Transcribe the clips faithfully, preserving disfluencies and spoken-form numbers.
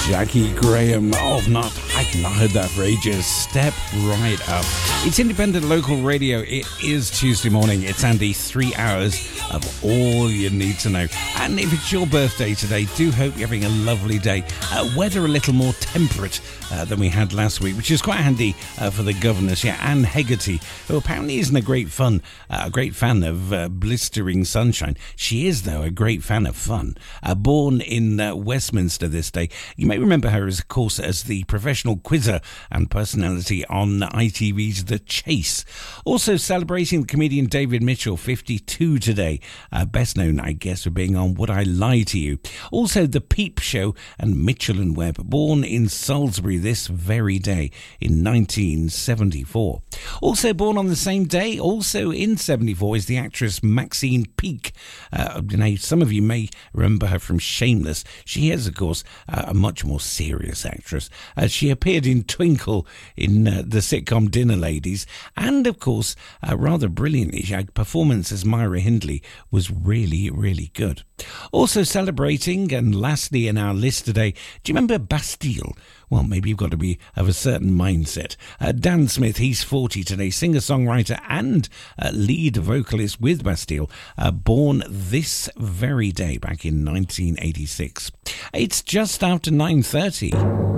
Jackie Graham of Not, I've not heard that for ages. Step Right Up. It's independent local radio. It is Tuesday morning. It's Andy, three hours of all you need to know. And if it's your birthday today, do hope you're having a lovely day. Uh, weather a little more temperate uh, than we had last week, which is quite handy uh, for the governess. Yeah, Anne Hegarty, who apparently isn't a great fun, uh, a great fan of uh, blistering sunshine. She is, though, a great fan of fun. Uh, born in uh, Westminster this day, you may remember her, as, of course, as the professional quizzer and personality on I T V's The Chase. Also celebrating the comedian David Mitchell, fifty-two today. Uh, best known, I guess, for being on Would I Lie to You? Also, The Peep Show and Mitchell and Webb, born in Salisbury this very day in nineteen seventy-four. Also born on the same day, also in seventy-four, is the actress Maxine Peake. Uh, you know, some of you may remember her from Shameless. She is, of course, uh, a much more serious actress. Uh, she appeared in Twinkle in uh, the sitcom Dinner Ladies, and, of course, uh, rather brilliantly, her performance as Myra Hindley was really, really good. Also celebrating, and lastly in our list today, do you remember Bastille? Well, maybe you've got to be of a certain mindset. Uh, Dan Smith, he's forty today, singer-songwriter and uh, lead vocalist with Bastille, uh, born this very day back in nineteen eighty-six. It's just after nine thirty.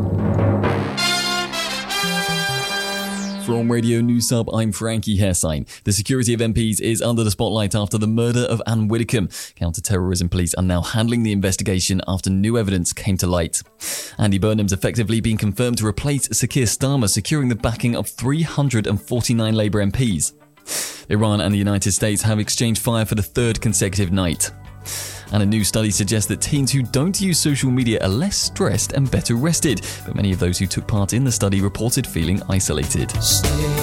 From Radio News Hub, I'm Frankie Hessine. The security of M Ps is under the spotlight after the murder of Anne Widdecombe. Counter-terrorism police are now handling the investigation after new evidence came to light. Andy Burnham's effectively been confirmed to replace Sir Keir Starmer, securing the backing of three hundred forty-nine Labour M Ps. Iran and the United States have exchanged fire for the third consecutive night. And a new study suggests that teens who don't use social media are less stressed and better rested. But many of those who took part in the study reported feeling isolated. Stay